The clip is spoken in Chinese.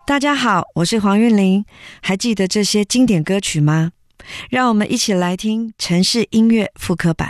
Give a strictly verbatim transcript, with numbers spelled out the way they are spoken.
大家好，我是黄韵玲，还记得这些经典歌曲吗？让我们一起来听城市音乐复刻版。